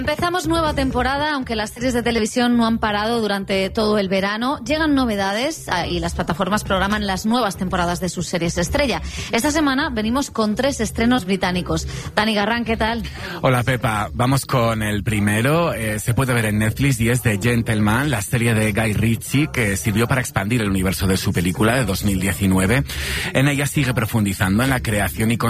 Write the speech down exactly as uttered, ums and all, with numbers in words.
Empezamos nueva temporada, aunque las series de televisión no han parado durante todo el verano. Llegan novedades y las plataformas programan las nuevas temporadas de sus series estrella. Esta semana venimos con tres estrenos británicos. Dani Garrán, ¿qué tal? Hola Pepa, vamos con el primero. Eh, se puede ver en Netflix y es The Gentleman, la serie de Guy Ritchie que sirvió para expandir el universo de su película de dos mil diecinueve. En ella sigue profundizando en la creación y